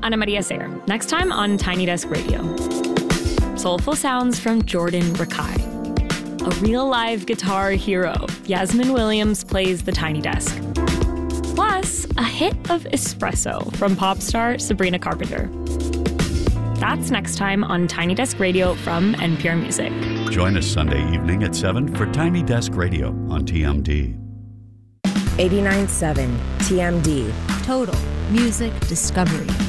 Ana Maria Sayer. Next time on Tiny Desk Radio. Soulful sounds from Jordan Rakai. A real live guitar hero, Yasmin Williams plays the Tiny Desk. Plus, a hit of espresso from pop star Sabrina Carpenter. That's next time on Tiny Desk Radio from NPR Music. Join us Sunday evening at 7 for Tiny Desk Radio on TMD. 89.7 TMD. Total Music Discovery.